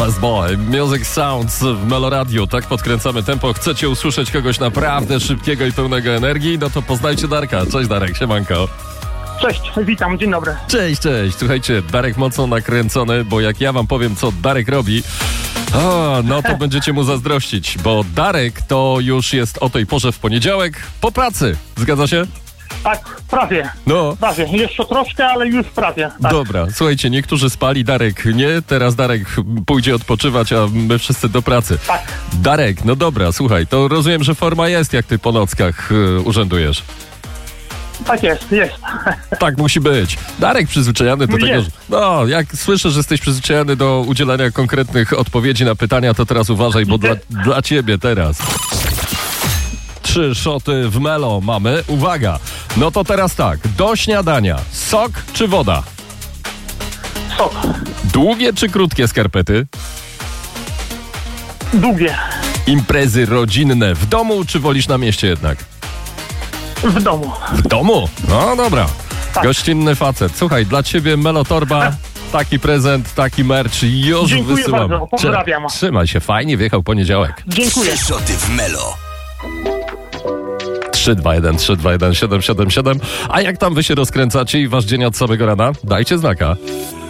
Fast Boy, Music Sounds w Meloradiu. Tak podkręcamy tempo. Chcecie usłyszeć kogoś naprawdę szybkiego i pełnego energii? No to poznajcie Darka. Cześć Darek, siemanko. Cześć, witam, dzień dobry. Cześć. Słuchajcie, Darek mocno nakręcony, bo jak ja wam powiem, co Darek robi, no to będziecie mu zazdrościć, bo Darek to już jest o tej porze w poniedziałek po pracy. Zgadza się? Tak, prawie. No. Prawie. Jeszcze troszkę, ale już prawie. Tak. Dobra, słuchajcie, niektórzy spali, Darek nie. Teraz Darek pójdzie odpoczywać, a my wszyscy do pracy. Tak. Darek, no dobra, słuchaj, to rozumiem, że forma jest, jak ty po nockach urzędujesz. Tak jest. Tak musi być. Darek przyzwyczajony do tego, że... No, jak słyszę, że jesteś przyzwyczajony do udzielania konkretnych odpowiedzi na pytania, to teraz uważaj, bo dla ciebie teraz. 3 szoty w Melo mamy. Uwaga, no to teraz tak. Do śniadania sok czy woda? Sok. Długie czy krótkie skarpety? Długie. Imprezy rodzinne w domu czy wolisz na mieście jednak? W domu. W domu? No dobra. Tak. Gościnny facet. Słuchaj, dla ciebie Melotorba, taki prezent, taki merch już Dziękuję wysyłam. bardzo, pozdrawiam. Trzymaj się, fajnie wjechał poniedziałek. Dziękuję. 3 szoty w Melo. 321 321 777. A jak tam wy się rozkręcacie i wasz dzień od samego rana? Dajcie znaka.